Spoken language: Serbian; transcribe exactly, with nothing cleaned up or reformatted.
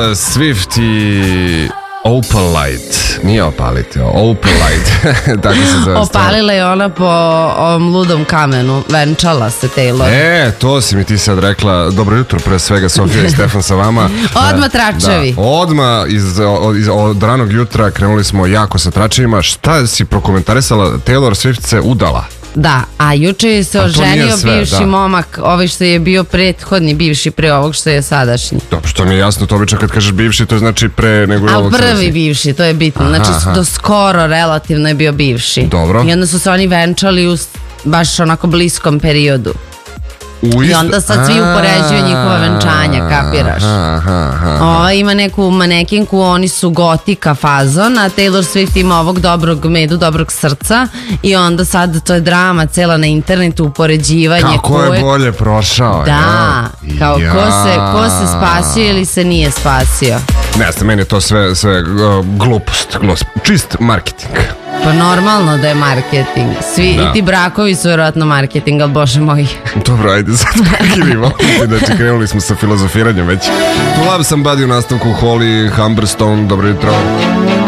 Swift i Opalite. Nije opalite, Opalite. Tako se zove. Opalila je ona po ovom ludom kamenu. Venčala se Taylor. E, to si mi ti sad rekla. Dobro jutro, pre svega Sofija i Stefan sa vama. Odmah tračevi. Da, odmah iz, iz, od ranog jutra krenuli smo jako sa tračevima. Šta si prokomentarisala? Taylor Swift se udala. Da, a juče je se oženio sve, bivši da. momak, ovaj što je bio prethodni bivši pre ovog što je sadašnji. Dobro, što mi je jasno, to obično kad kažeš bivši, to znači pre nego je ovog prvi sadašnji. Bivši, to je bitno, aha, znači aha. do skoro relativno je bio bivši. Dobro. I onda su se oni venčali u baš onako bliskom periodu. I onda sad svi upoređuju njihova venčanja, kapiraš? Ova ima neku manekinku, oni su gotika fazon, a Taylor Swift ima ovog dobrog medu, dobrog srca i onda sad to je drama cela na internetu, upoređivanje. Kako je bolje prošao. Da, kao ko se, ko se spasio ili se nije spasio. Ne znam, meni je to sve, sve glupost, glupost, čist marketing. Pa normalno da je marketing. Svi da. I ti brakovi su vjerojatno marketing, ali bože moj. Dobro, ajde sad prekinimo. Znači, krenuli smo sa filozofiranjem već. Love Somebody u nastavku Holly Humberstone, dobro jutro.